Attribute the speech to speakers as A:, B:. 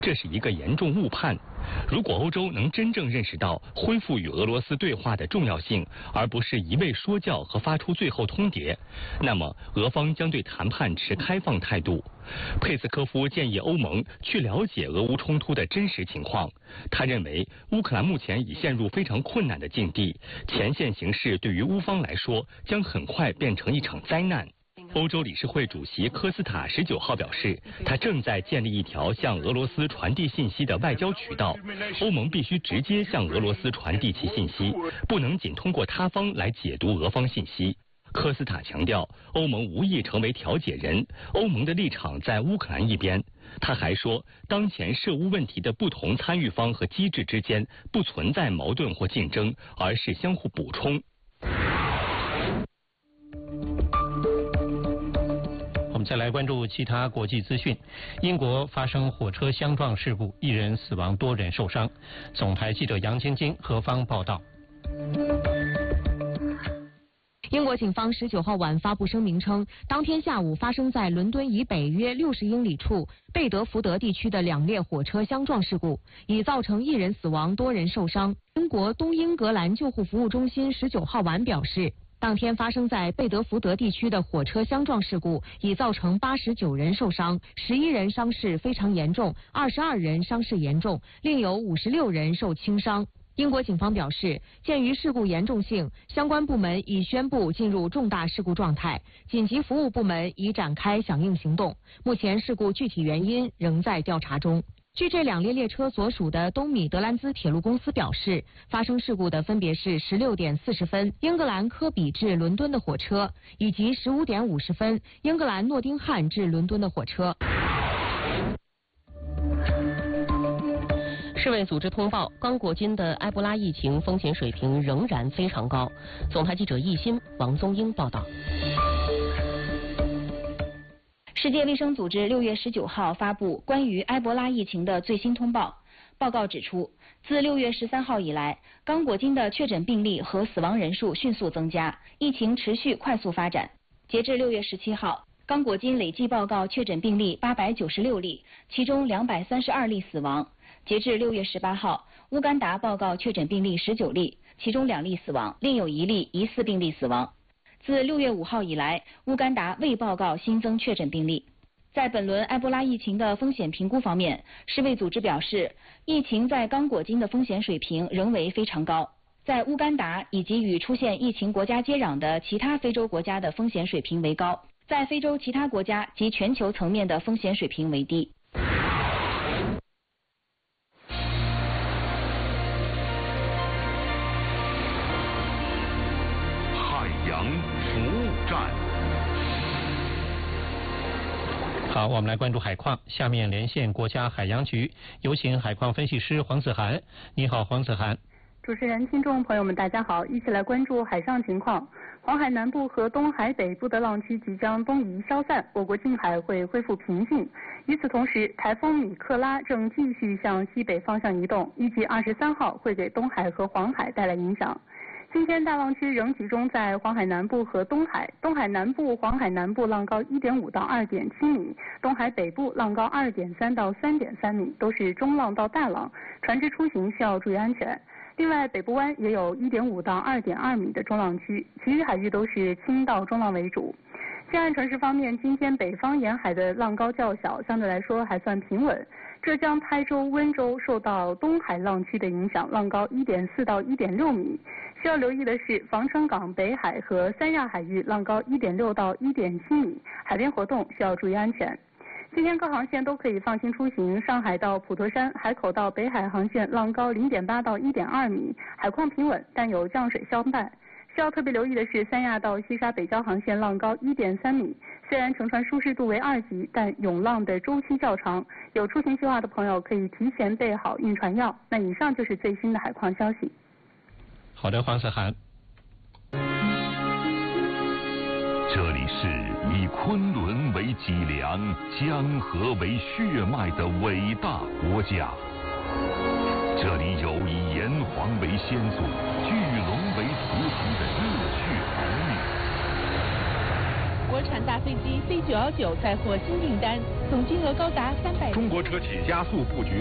A: 这是一个严重误判。如果欧洲能真正认识到恢复与俄罗斯对话的重要性，而不是一味说教和发出最后通牒，那么俄方将对谈判持开放态度。佩斯科夫建议欧盟去了解俄乌冲突的真实情况。他认为乌克兰目前已陷入非常困难的境地，前线形势对于乌方来说将很快变成一场灾难。欧洲理事会主席科斯塔19号表示，他正在建立一条向俄罗斯传递信息的外交渠道。欧盟必须直接向俄罗斯传递其信息，不能仅通过他方来解读俄方信息。科斯塔强调，欧盟无意成为调解人，欧盟的立场在乌克兰一边。他还说，当前涉乌问题的不同参与方和机制之间不存在矛盾或竞争，而是相互补充。
B: 我们再来关注其他国际资讯。英国发生火车相撞事故，1人死亡，多人受伤。总台记者杨晶晶何方报道。
C: 英国警方19号晚发布声明称，当天下午发生在伦敦以北约60英里处贝德福德地区的2列火车相撞事故，已造成1人死亡，多人受伤。英国东英格兰救护服务中心19号晚表示，当天发生在贝德福德地区的火车相撞事故已造成89人受伤，11人伤势非常严重，22人伤势严重，另有56人受轻伤。英国警方表示，鉴于事故严重性，相关部门已宣布进入重大事故状态，紧急服务部门已展开响应行动。目前事故具体原因仍在调查中。据这2列列车所属的东米德兰兹铁路公司表示，发生事故的分别是16点40分英格兰科比至伦敦的火车，以及15点50分英格兰诺丁汉至伦敦的火车。
D: 世卫组织通报，刚果金的埃博拉疫情风险水平仍然非常高。总台记者易鑫、王宗英报道。
E: 世界卫生组织6月19号发布关于埃博拉疫情的最新通报。报告指出，自6月13号以来，刚果金的确诊病例和死亡人数迅速增加，疫情持续快速发展。截至6月17号，刚果金累计报告确诊病例896例，其中232例死亡。截至6月18号，乌干达报告确诊病例19例，其中2例死亡，另有1例疑似病例死亡。自6月5号以来，乌干达未报告新增确诊病例。在本轮埃博拉疫情的风险评估方面，世卫组织表示，疫情在刚果金的风险水平仍为非常高。在乌干达以及与出现疫情国家接壤的其他非洲国家的风险水平为高，在非洲其他国家及全球层面的风险水平为低。
B: 好，我们来关注海况。下面连线国家海洋局，有请海况分析师黄子涵。你好，黄子涵。
F: 主持人、听众朋友们，大家好，一起来关注海上情况。黄海南部和东海北部的浪区即将东移消散，我国近海会恢复平静。与此同时，台风米克拉正继续向西北方向移动，预计23号会给东海和黄海带来影响。今天大浪区仍集中在黄海南部和东海，东海南部、黄海南部浪高1.5到2.7米，东海北部浪高2.3到3.3米，都是中浪到大浪，船只出行需要注意安全。另外，北部湾也有1.5到2.2米的中浪区，其余海域都是轻到中浪为主。近岸城市方面，今天北方沿海的浪高较小，相对来说还算平稳。浙江台州、温州受到东海浪区的影响，浪高1.4到1.6米。需要留意的是，防城港北海和三亚海域浪高1.6到1.7米，海边活动需要注意安全。今天各航线都可以放心出行，上海到普陀山、海口到北海航线浪高0.8到1.2米，海况平稳，但有降水相伴。需要特别留意的是，三亚到西沙北礁航线浪高1.3米，虽然乘船舒适度为2级，但涌浪的周期较长，有出行计划的朋友可以提前备好晕船药。那以上就是最新的海况消息。
B: 好的，黄子涵。
G: 这里是以昆仑为脊梁、江河为血脉的伟大国家。这里有以炎黄为先祖、巨龙为图腾的热血儿女。
H: 国产大飞机C919再获新订单，总金额高达300亿。
I: 中国车企加速布局